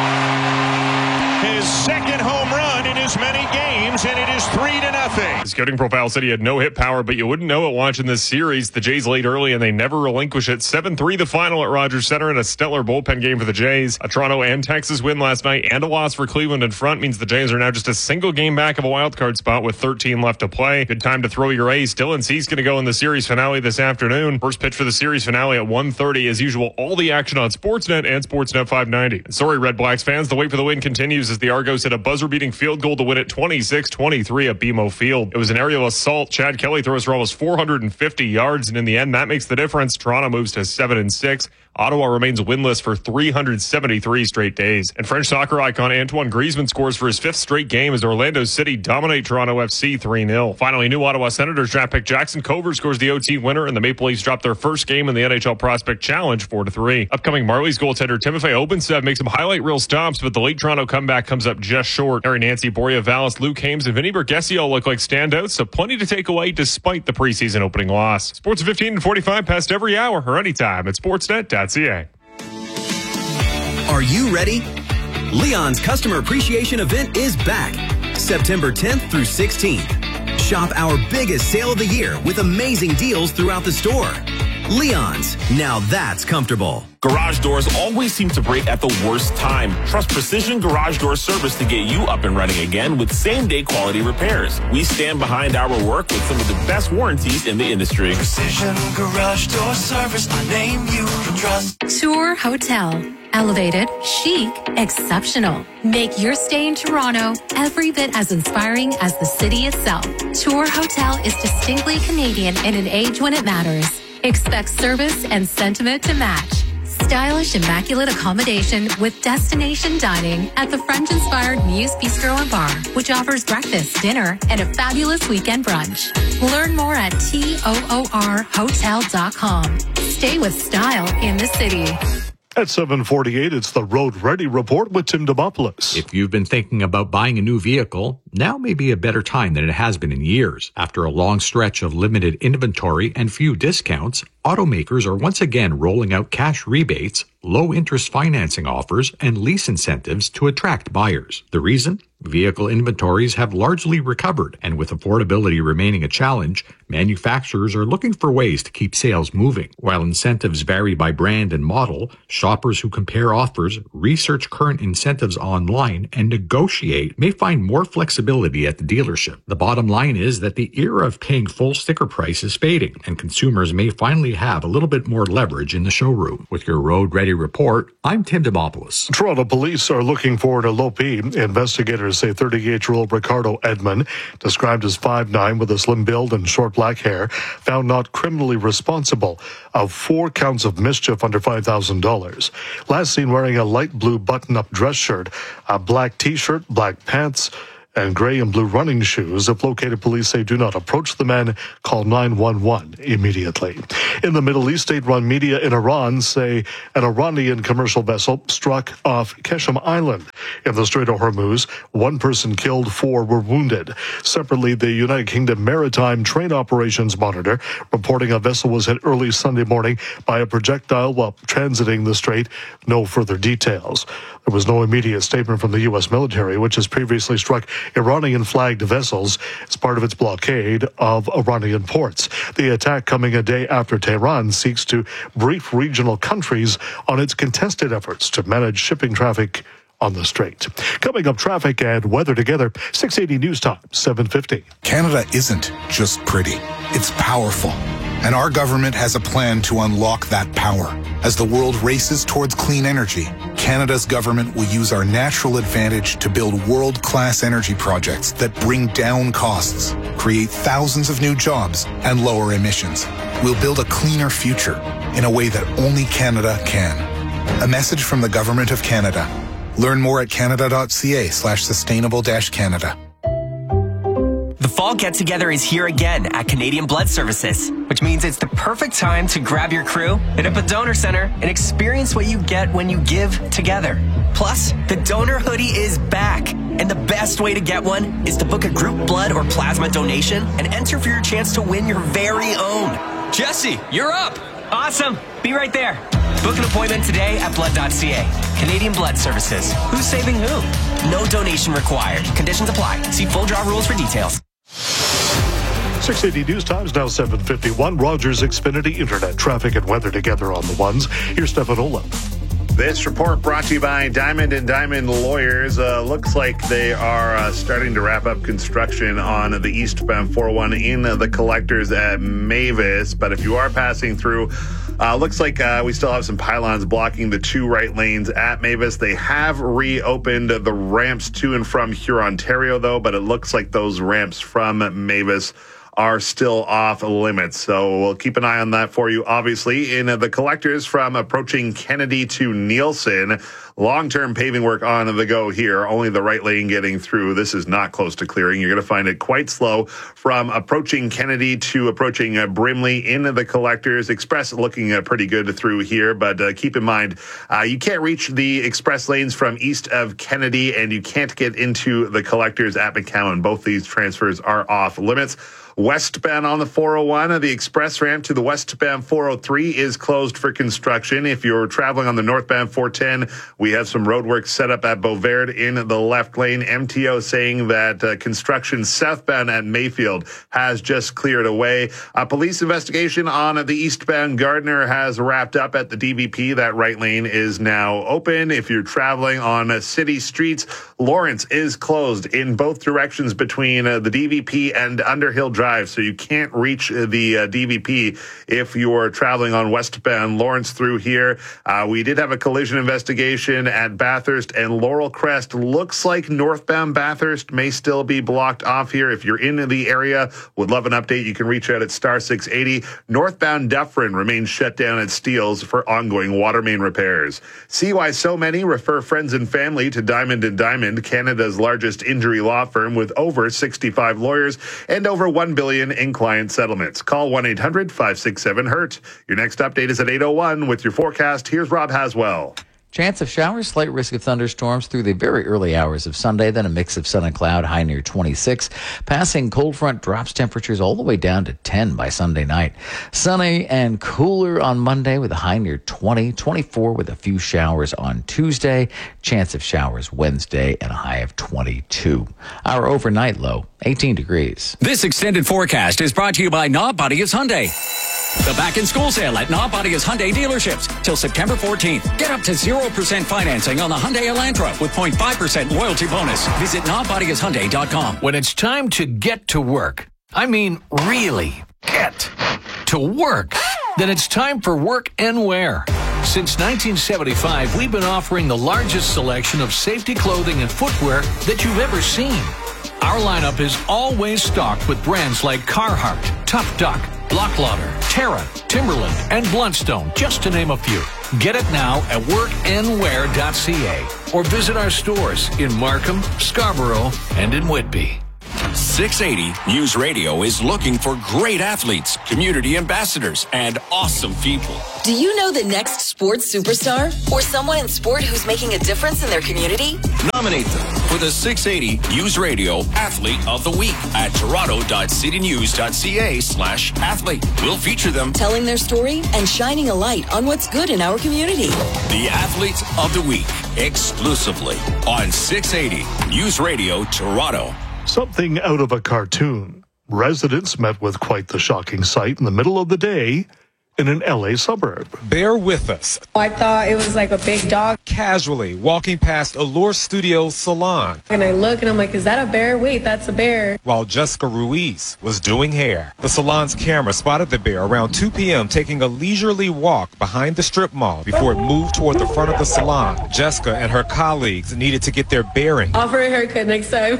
His second home run in as many games, and it is three to nothing. His scouting profile said he had no hit power, but you wouldn't know it watching this series. The Jays lead early, and they never relinquish it. seven three the final at Rogers Center in a stellar bullpen game for the Jays. A Toronto and Texas win last night and a loss for Cleveland in front means the Jays are now just a single game back of a wild card spot with thirteen left to play. Good time to throw your ace. Dylan Cease going to go in the series finale this afternoon. First pitch for the series finale at one thirty. As usual, all the action on Sportsnet and Sportsnet five ninety. And sorry, Red Blacks fans, the wait for the win continues as the Argos hit a buzzer-beating field goal to win it twenty-six twenty-three at B M O Field. It was an aerial assault. Chad Kelly throws for almost four hundred fifty yards, and in the end, that makes the difference. Toronto moves to seven and six. Ottawa remains winless for three hundred seventy-three straight days. And French soccer icon Antoine Griezmann scores for his fifth straight game as Orlando City dominate Toronto F C three nil. Finally, new Ottawa Senators draft pick Jackson Cover scores the O T winner, and the Maple Leafs drop their first game in the N H L Prospect Challenge four to three. Upcoming Marlies goaltender Timofey Obensev makes some highlight reel stops, but the late Toronto comeback comes up just short. Harry Nancy, Borja Vallis, Luke Hames, and Vinny Bergesio look like standouts, so plenty to take away despite the preseason opening loss. Sports fifteen and forty-five past every hour or anytime at sportsnet dot c a. Are you ready? Leon's Customer Appreciation Event is back, September tenth through sixteenth. Shop our biggest sale of the year with amazing deals throughout the store. Leon's, now that's comfortable. Garage doors always seem to break at the worst time. Trust Precision Garage Door Service to get you up and running again with same-day quality repairs. We stand behind our work with some of the best warranties in the industry. Precision Garage Door Service, a name you can trust. Tour Hotel. Elevated, chic, exceptional. Make your stay in Toronto every bit as inspiring as the city itself. Tour Hotel is distinctly Canadian in an age when it matters. Expect service and sentiment to match. Stylish, immaculate accommodation with destination dining at the French-inspired Muse Bistro and Bar, which offers breakfast, dinner, and a fabulous weekend brunch. Learn more at toor hotel dot com. Stay with style in the city. At seven forty-eight, it's the Road Ready Report with Tim Demopoulos. If you've been thinking about buying a new vehicle, now may be a better time than it has been in years. After a long stretch of limited inventory and few discounts, automakers are once again rolling out cash rebates, low-interest financing offers, and lease incentives to attract buyers. The reason? Vehicle inventories have largely recovered, and with affordability remaining a challenge, manufacturers are looking for ways to keep sales moving. While incentives vary by brand and model, shoppers who compare offers, research current incentives online, and negotiate may find more flexibility at the dealership. The bottom line is that the era of paying full sticker price is fading, and consumers may finally have a little bit more leverage in the showroom. With your Road Ready Report, I'm Tim Demopoulos. Toronto police are looking for an elopee. Investigators say thirty-eight-year-old Ricardo Edmond, described as five foot nine with a slim build and short black hair, found not criminally responsible of four counts of mischief under five thousand dollars. Last seen wearing a light blue button-up dress shirt, a black T-shirt, black pants, and gray and blue running shoes. If located, police say do not approach the man. Call nine one one immediately. In the Middle East, state-run media in Iran say an Iranian commercial vessel struck off Keshem Island in the Strait of Hormuz. One person killed, four were wounded. Separately, the United Kingdom Maritime Train Operations Monitor reporting a vessel was hit early Sunday morning by a projectile while transiting the strait. No further details. There was no immediate statement from the U S military, which has previously struck Iranian-flagged vessels as part of its blockade of Iranian ports. The attack coming a day after Tehran seeks to brief regional countries on its contested efforts to manage shipping traffic on the strait. Coming up, traffic and weather together. six eighty News Time, seven fifty. Canada isn't just pretty. It's powerful. And our government has a plan to unlock that power. As the world races towards clean energy, Canada's government will use our natural advantage to build world-class energy projects that bring down costs, create thousands of new jobs, and lower emissions. We'll build a cleaner future in a way that only Canada can. A message from the Government of Canada. Learn more at canada.ca slash sustainable dash Canada. The fall get-together is here again at Canadian Blood Services, which means it's the perfect time to grab your crew, hit up a donor center, and experience what you get when you give together. Plus, the donor hoodie is back, and the best way to get one is to book a group blood or plasma donation and enter for your chance to win your very own. Jesse, you're up! Awesome! Be right there. Book an appointment today at blood dot c a. Canadian Blood Services. Who's saving who? No donation required. Conditions apply. See full draw rules for details. six eighty News Times now seven fifty-one. Rogers Xfinity Internet traffic and weather together on the ones. Here's Stefan Ola. This report brought to you by Diamond and Diamond Lawyers. Uh, looks like they are uh, starting to wrap up construction on the eastbound four oh one in the collectors at Mavis. But if you are passing through, uh, looks like uh, we still have some pylons blocking the two right lanes at Mavis. They have reopened the ramps to and from Hurontario, though, but it looks like those ramps from Mavis are still off limits. So we'll keep an eye on that for you. Obviously, in the collectors from approaching Kennedy to Nielsen, long-term paving work on the go here. Only the right lane getting through. This is not close to clearing. You're going to find it quite slow from approaching Kennedy to approaching uh, Brimley in the collectors. Express looking uh, pretty good through here, but uh, keep in mind, uh, you can't reach the express lanes from east of Kennedy, and you can't get into the collectors at McCowan. Both these transfers are off limits. Westbound on the four oh one, the express ramp to the westbound four oh three is closed for construction. If you're traveling on the northbound four ten, we have some roadwork set up at Beauvert in the left lane. M T O saying that uh, construction southbound at Mayfield has just cleared away. A police investigation on the eastbound Gardner has wrapped up at the D V P. That right lane is now open. If you're traveling on uh, city streets, Lawrence is closed in both directions between uh, the D V P and Underhill Drive. So you can't reach the uh, D V P if you're traveling on westbound Lawrence through here. Uh, we did have a collision investigation at Bathurst and Laurel Crest. Looks like northbound Bathurst may still be blocked off here. If you're in the area, would love an update. You can reach out at star six eighty. Northbound Dufferin remains shut down at Steeles for ongoing water main repairs. See why so many refer friends and family to Diamond and Diamond, Canada's largest injury law firm with over sixty-five lawyers and over one one billion dollars in client settlements. Call one eight hundred five six seven hurt. Your next update is at eight oh one with your forecast. Here's Rob Haswell. Chance of showers, slight risk of thunderstorms through the very early hours of Sunday, then a mix of sun and cloud, high near twenty-six. Passing cold front drops temperatures all the way down to ten by Sunday night. Sunny and cooler on Monday with a high near twenty, twenty-four with a few showers on Tuesday. Chance of showers Wednesday and a high of twenty-two. Our overnight low, eighteen degrees. This extended forecast is brought to you by Knob Bodius Hyundai. The back-in-school sale at Knob Bodius Hyundai dealerships till September fourteenth. Get up to zero percent financing on the Hyundai Elantra with zero point five percent loyalty bonus. Visit knob bodius hyundai dot com. When it's time to get to work, I mean really get to work, then it's time for Work and Wear. Since nineteen seventy-five, we've been offering the largest selection of safety clothing and footwear that you've ever seen. Our lineup is always stocked with brands like Carhartt, Tough Duck, Block Lauder, Terra, Timberland, and Bluntstone, just to name a few. Get it now at work and wear dot c a or visit our stores in Markham, Scarborough, and in Whitby. six eighty News Radio is looking for great athletes, community ambassadors, and awesome people. Do you know the next sports superstar or someone in sport who's making a difference in their community? Nominate them for the six eighty News Radio Athlete of the Week at toronto dot city news dot c a slash athlete. We'll feature them telling their story and shining a light on what's good in our community. The Athlete of the Week, exclusively on six eighty News Radio Toronto. Something out of a cartoon. Residents met with quite the shocking sight in the middle of the day in an L A suburb. Bear with us. I thought it was like a big dog. Casually walking past Allure Studio Salon. And I look and I'm like, is that a bear? Wait, that's a bear. While Jessica Ruiz was doing hair. The salon's camera spotted the bear around two p.m. taking a leisurely walk behind the strip mall before it moved toward the front of the salon. Jessica and her colleagues needed to get their bearings. Offer a haircut next time.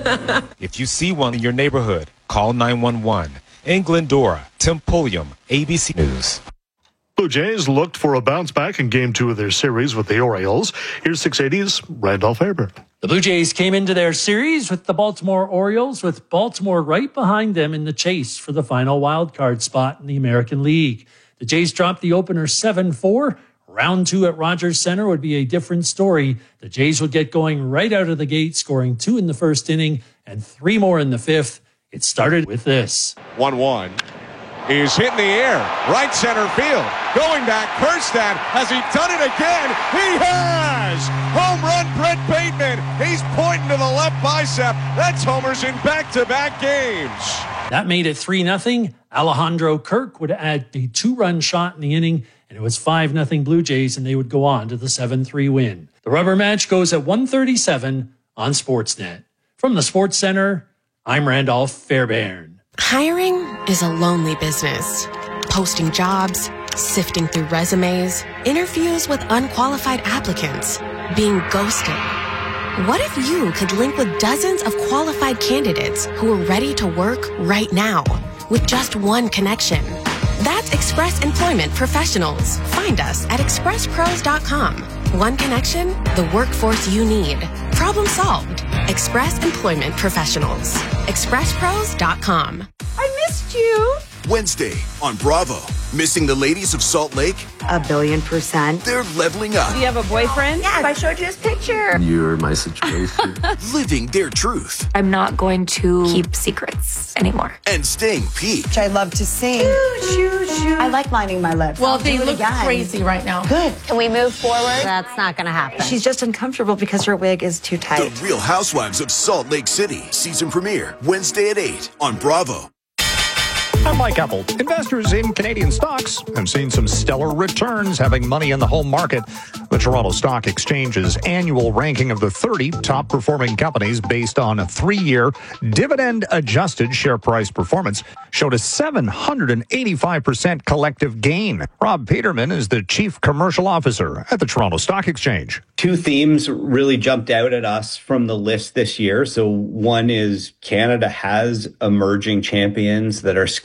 If you see one in your neighborhood, call nine one one. In Glendora, Tim Pulliam, A B C News. Blue Jays looked for a bounce back in game two of their series with the Orioles. Here's six eighty's Randolph Faber. The Blue Jays came into their series with the Baltimore Orioles, with Baltimore right behind them in the chase for the final wildcard spot in the American League. The Jays dropped the opener seven four. Round two at Rogers Center would be a different story. The Jays would get going right out of the gate, scoring two in the first inning and three more in the fifth. It started with this. one one is hit in the air. Right center field. Going back. Kjerstad. Has he done it again? He has! Home run, Brett Bateman. He's pointing to the left bicep. That's homers in back-to-back games. That made it three nothing. Alejandro Kirk would add a two-run shot in the inning, and it was five nothing Blue Jays, and they would go on to the seven three win. The rubber match goes at one thirty-seven on Sportsnet. From the Sports Center, I'm Randolph Fairbairn. Hiring is a lonely business. Posting jobs, sifting through resumes, interviews with unqualified applicants, being ghosted. What if you could link with dozens of qualified candidates who are ready to work right now with just one connection? That's Express Employment Professionals. Find us at express pros dot com. One connection, the workforce you need. Problem solved. Express Employment Professionals. express pros dot com. I missed you. Wednesday on Bravo. Missing the ladies of Salt Lake? A billion percent. They're leveling up. Do you have a boyfriend? Yes, I showed you his picture. You're my situation. Living their truth. I'm not going to keep secrets anymore. And staying peak. I love to sing. Shoo, shoo, shoo. I like lining my lips. Well, I'll they do it look again. crazy right now. Good. Can we move forward? That's not going to happen. She's just uncomfortable because her wig is too tight. The Real Housewives of Salt Lake City. Season premiere Wednesday at eight on Bravo. I'm Mike Apple. Investors in Canadian stocks have seen some stellar returns, having money in the home market. The Toronto Stock Exchange's annual ranking of the thirty top-performing companies based on a three-year dividend-adjusted share price performance showed a seven hundred eighty-five percent collective gain. Rob Peterman is the Chief Commercial Officer at the Toronto Stock Exchange. Two themes really jumped out at us from the list this year. So one is Canada has emerging champions that are scaling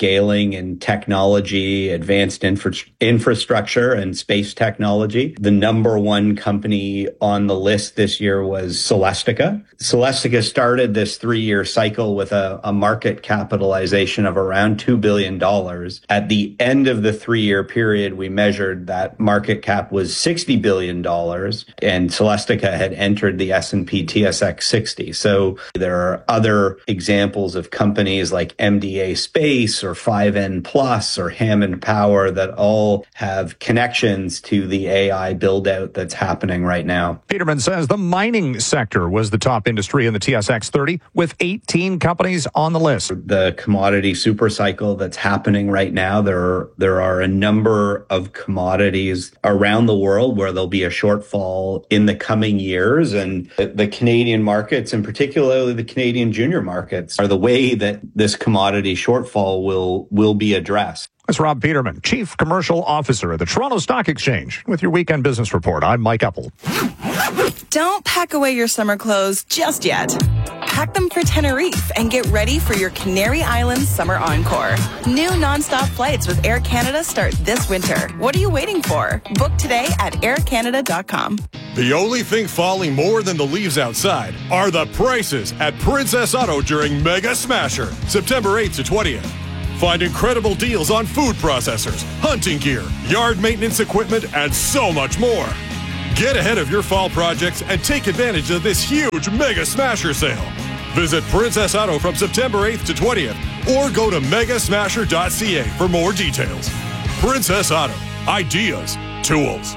scaling in technology, advanced infra- infrastructure, and space technology. The number one company on the list this year was Celestica. Celestica started this three-year cycle with a, a market capitalization of around two billion dollars. At the end of the three-year period, we measured that market cap was sixty billion dollars, and Celestica had entered the S and P T S X sixty. So there are other examples of companies like M D A Space or five N Plus or Hammond Power that all have connections to the A I build-out that's happening right now. Peterman says the mining sector was the top industry in the T S X thirty, with eighteen companies on the list. The commodity supercycle that's happening right now, there are, there are a number of commodities around the world where there'll be a shortfall in the coming years. And the, the Canadian markets, and particularly the Canadian junior markets, are the way that this commodity shortfall will, will be addressed. That's Rob Peterman, Chief Commercial Officer of the Toronto Stock Exchange. With your Weekend Business Report, I'm Mike Epple. Don't pack away your summer clothes just yet. Pack them for Tenerife and get ready for your Canary Islands summer encore. New nonstop flights with Air Canada start this winter. What are you waiting for? Book today at air canada dot com. The only thing falling more than the leaves outside are the prices at Princess Auto during Mega Smasher, September eighth to twentieth. Find incredible deals on food processors, hunting gear, yard maintenance equipment, and so much more. Get ahead of your fall projects and take advantage of this huge Mega Smasher sale. Visit Princess Auto from September eighth to twentieth or go to mega smasher dot c a for more details. Princess Auto. Ideas. Tools.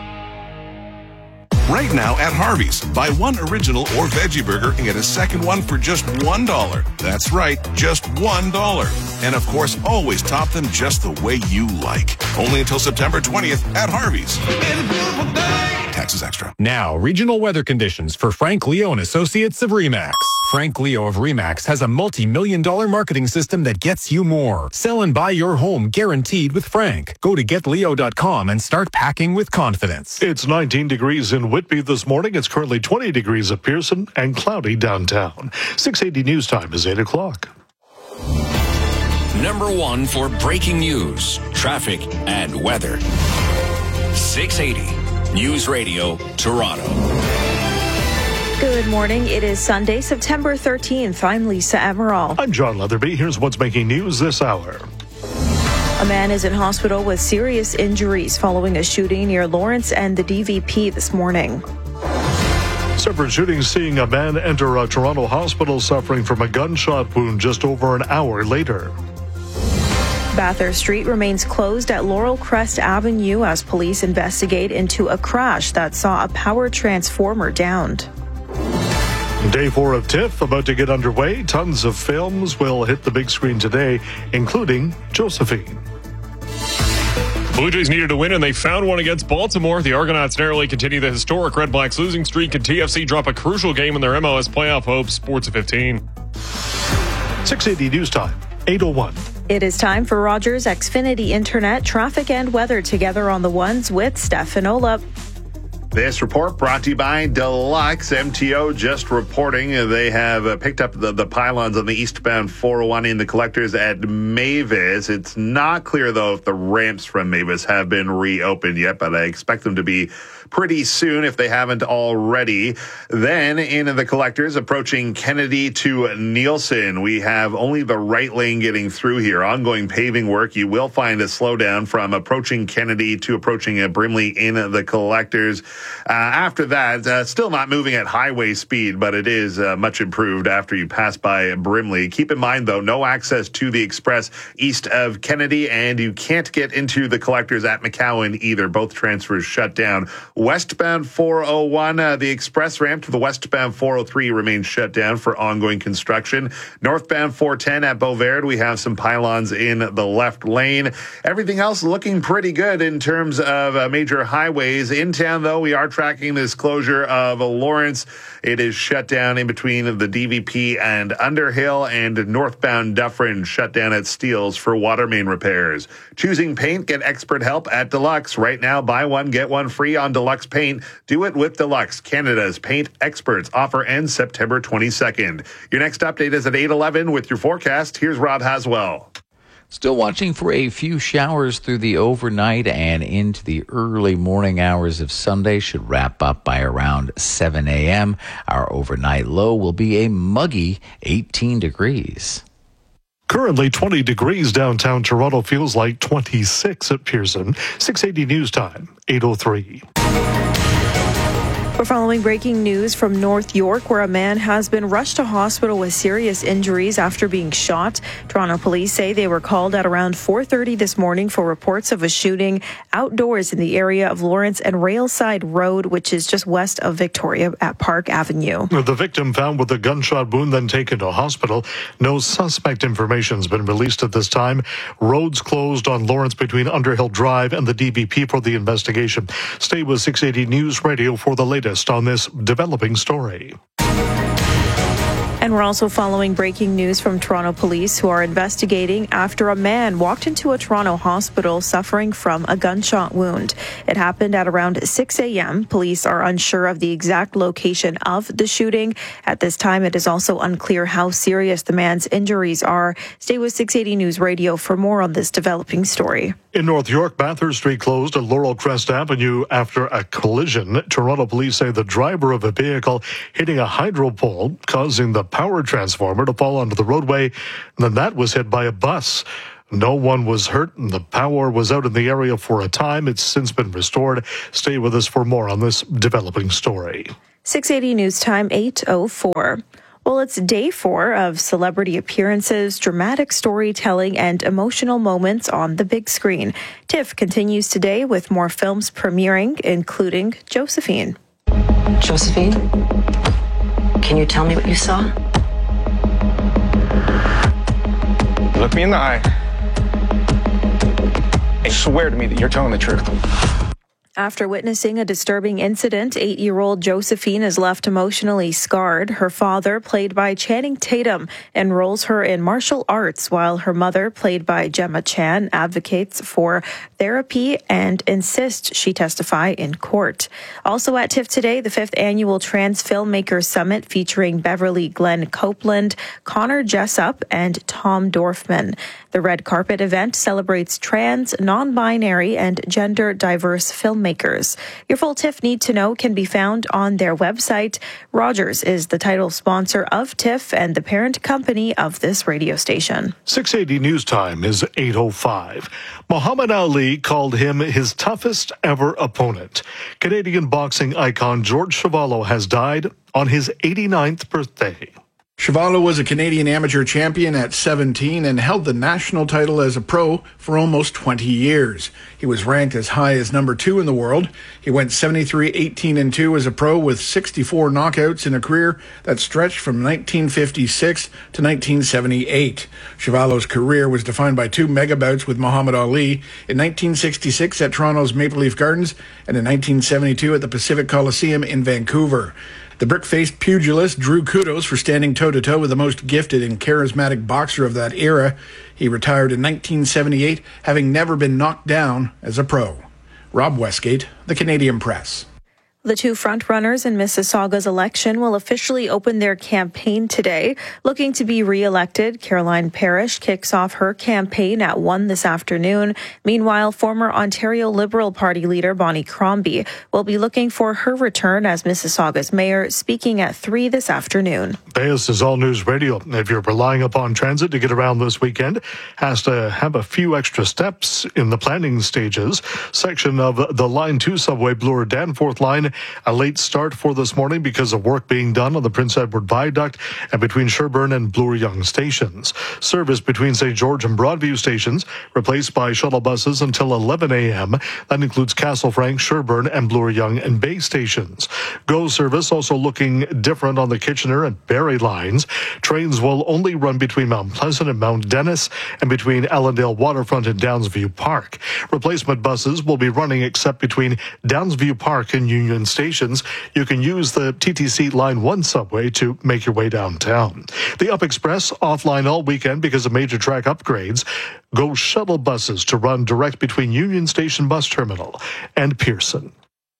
Right now at Harvey's, buy one original or veggie burger and get a second one for just one dollar. That's right, just one dollar. And of course, always top them just the way you like. Only until September twentieth at Harvey's. Taxes extra. Now, regional weather conditions for Frank Leo and Associates of RE/MAX. Frank Leo of RE/MAX has a multi-million dollar marketing system that gets you more. Sell and buy your home guaranteed with Frank. Go to get leo dot com and start packing with confidence. It's nineteen degrees in Whitby this morning. It's currently twenty degrees at Pearson and cloudy downtown. six eighty News Time is eight o'clock. Number one for breaking news, traffic, and weather. six eighty News Radio, Toronto. Good morning. It is Sunday, September thirteenth. I'm Lisa Emerald. I'm John Leatherby. Here's what's making news this hour. A man is in hospital with serious injuries following a shooting near Lawrence and the D V P this morning. Separate shootings seeing a man enter a Toronto hospital suffering from a gunshot wound just over an hour later. Bathurst Street remains closed at Laurel Crest Avenue as police investigate into a crash that saw a power transformer downed. Day four of TIFF about to get underway. Tons of films will hit the big screen today, including Josephine. Blue Jays needed a win, and they found one against Baltimore. The Argonauts narrowly continue the historic Red Blacks losing streak, and T F C drop a crucial game in their M L S playoff hopes. Sports at fifteen. six eighty News Time, eight oh one. It is time for Rogers Xfinity Internet traffic and weather together on the ones with Stefan Olap. This report brought to you by Deluxe. M T O just reporting they have uh, picked up the, the pylons on the eastbound four oh one in the collectors at Mavis. It's not clear, though, if the ramps from Mavis have been reopened yet, but I expect them to be pretty soon if they haven't already. Then in the collectors approaching Kennedy to Nielsen, we have only the right lane getting through here. Ongoing paving work. You will find a slowdown from approaching Kennedy to approaching uh, Brimley in the collectors. Uh, after that, uh, still not moving at highway speed, but it is uh, much improved after you pass by Brimley. Keep in mind, though, no access to the express east of Kennedy, and you can't get into the collectors at McCowan either. Both transfers shut down. Westbound four oh one, uh, the express ramp to the westbound four oh three remains shut down for ongoing construction. Northbound four ten at Beauverde, we have some pylons in the left lane. Everything else looking pretty good in terms of uh, major highways. In town, though, we are tracking this closure of Lawrence. It is shut down in between the D V P and Underhill, and northbound Dufferin shut down at Steeles for water main repairs. Choosing paint, get expert help at Deluxe. Right now, buy one, get one free on Deluxe Paint. Do it with Deluxe, Canada's paint experts. Offer ends September twenty-second. Your next update is at eight eleven with your forecast. Here's Rob Haswell. Still watching for a few showers through the overnight and into the early morning hours of Sunday. Should wrap up by around seven a.m. Our overnight low will be a muggy eighteen degrees. Currently twenty degrees downtown Toronto, feels like twenty-six at Pearson. six eighty News Time, eight oh three. We're following breaking news from North York, where a man has been rushed to hospital with serious injuries after being shot. Toronto police say they were called at around four thirty this morning for reports of a shooting outdoors in the area of Lawrence and Railside Road, which is just west of Victoria at Park Avenue. The victim found with a gunshot wound, then taken to hospital. No suspect information has been released at this time. Roads closed on Lawrence between Underhill Drive and the D B P for the investigation. Stay with six eighty News Radio for the latest on this developing story. And we're also following breaking news from Toronto police, who are investigating after a man walked into a Toronto hospital suffering from a gunshot wound. It happened at around six a.m. Police are unsure of the exact location of the shooting. At this time, it is also unclear how serious the man's injuries are. Stay with six eighty News Radio for more on this developing story. In North York, Bathurst Street closed at Laurel Crest Avenue after a collision. Toronto police say the driver of a vehicle hitting a hydro pole, causing the power transformer to fall onto the roadway, and then that was hit by a bus. No one was hurt, and the power was out in the area for a time. It's since been restored. Stay with us for more on this developing story. six eighty News Time, eight oh four. Well, it's day four of celebrity appearances, dramatic storytelling, and emotional moments on the big screen. TIFF continues today with more films premiering, including Josephine. Josephine, can you tell me what you saw? Look me in the eye. And swear to me that you're telling the truth. After witnessing a disturbing incident, eight-year-old Josephine is left emotionally scarred. Her father, played by Channing Tatum, enrolls her in martial arts, while her mother, played by Gemma Chan, advocates for therapy and insists she testify in court. Also at TIFF today, the fifth annual Trans Filmmaker Summit featuring Beverly Glenn Copeland, Connor Jessup, and Tom Dorfman. The red carpet event celebrates trans, non-binary, and gender-diverse filmmakers. Makers. Your full TIFF Need to Know can be found on their website. Rogers is the title sponsor of TIFF and the parent company of this radio station. six eighty News Time is eight oh five. Muhammad Ali called him his toughest ever opponent. Canadian boxing icon George Chuvalo has died on his eighty-ninth birthday. Chuvalo was a Canadian amateur champion at seventeen and held the national title as a pro for almost twenty years. He was ranked as high as number two in the world. He went seventy-three, eighteen, and two as a pro with sixty-four knockouts in a career that stretched from nineteen fifty-six to nineteen seventy-eight. Chuvalo's career was defined by two mega bouts with Muhammad Ali in nineteen sixty-six at Toronto's Maple Leaf Gardens and in nineteen seventy-two at the Pacific Coliseum in Vancouver. The brick-faced pugilist drew kudos for standing toe-to-toe with the most gifted and charismatic boxer of that era. He retired in nineteen seventy-eight, having never been knocked down as a pro. Rob Westgate, The Canadian Press. The two frontrunners in Mississauga's election will officially open their campaign today. Looking to be re-elected, Caroline Parrish kicks off her campaign at one this afternoon. Meanwhile, former Ontario Liberal Party leader Bonnie Crombie will be looking for her return as Mississauga's mayor, speaking at three this afternoon. This is All News Radio. If you're relying upon transit to get around this weekend, has to have a few extra steps in the planning stages. Section of the Line two subway Bloor Danforth line, a late start for this morning because of work being done on the Prince Edward Viaduct and between Sherbourne and Bloor Young stations. Service between Saint George and Broadview stations replaced by shuttle buses until eleven a.m. That includes Castlefrank, Sherbourne, and Bloor Young and Bay stations. GO service also looking different on the Kitchener and Barrie lines. Trains will only run between Mount Pleasant and Mount Dennis and between Allendale Waterfront and Downsview Park. Replacement buses will be running except between Downsview Park and Union stations. You can use the T T C Line one subway to make your way downtown. The Up Express offline all weekend because of major track upgrades. GO shuttle buses to run direct between Union Station Bus Terminal and Pearson.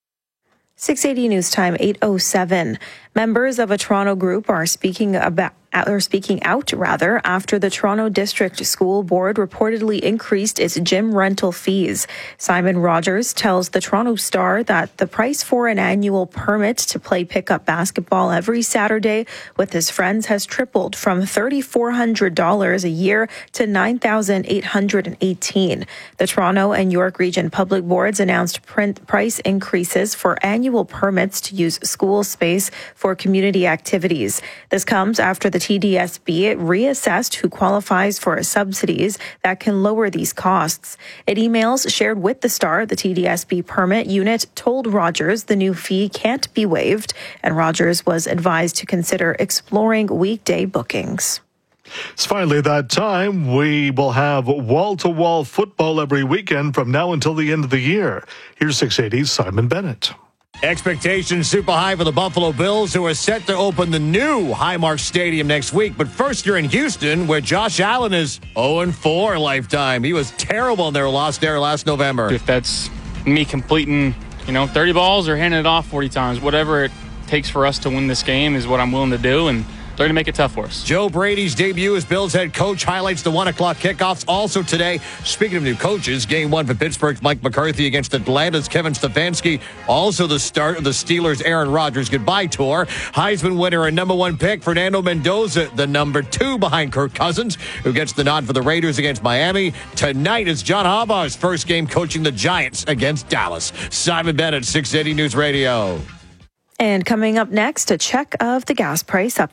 six eighty News Time, eight oh seven. Members of a Toronto group are speaking about or speaking out rather, after the Toronto District School Board reportedly increased its gym rental fees. Simon Rogers tells the Toronto Star that the price for an annual permit to play pickup basketball every Saturday with his friends has tripled from three thousand four hundred dollars a year to nine thousand eight hundred eighteen dollars. The Toronto and York Region Public Boards announced print price increases for annual permits to use school space for community activities. This comes after the T D S B reassessed who qualifies for subsidies that can lower these costs. In emails shared with the Star, the T D S B permit unit told Rogers the new fee can't be waived, and Rogers was advised to consider exploring weekday bookings. It's finally that time. We will have wall-to-wall football every weekend from now until the end of the year. Here's six eighty's Simon Bennett. Expectations super high for the Buffalo Bills, who are set to open the new Highmark Stadium next week. But first, you're in Houston, where Josh Allen is oh and four lifetime. He was terrible in their loss there last November. If that's me completing, you know, thirty balls or handing it off forty times, whatever it takes for us to win this game is what I'm willing to do, and they're going to make it tough for us. Joe Brady's debut as Bills head coach highlights the one o'clock kickoffs. Also today, speaking of new coaches, game one for Pittsburgh's Mike McCarthy against Atlanta's Kevin Stefanski. Also the start of the Steelers' Aaron Rodgers goodbye tour. Heisman winner and number one pick Fernando Mendoza, the number two behind Kirk Cousins, who gets the nod for the Raiders against Miami. Tonight is John Harbaugh's first game coaching the Giants against Dallas. Simon Bennett, six eighty News Radio. And coming up next, a check of the gas price up